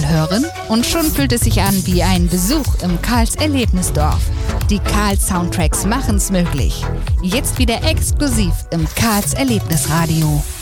hören und schon fühlt es sich an wie ein Besuch im Karls Erlebnisdorf. Die Karls Soundtracks machen's möglich. Jetzt wieder exklusiv im Karls Erlebnisradio.